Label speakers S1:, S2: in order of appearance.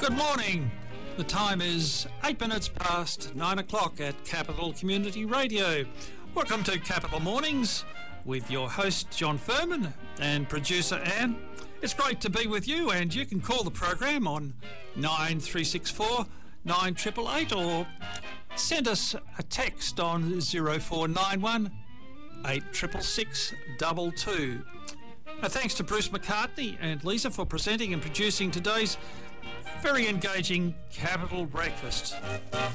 S1: Good morning. The time is 8 minutes past 9 o'clock at Capital Community Radio. Welcome to Capital Mornings with your host John Furman and producer Anne. It's great to be with you, and you can call the program on 9364 9888 or send us a text on 0491 8666 22. Thanks to Bruce McCartney and Lisa for presenting and producing today's very engaging Capital Breakfast.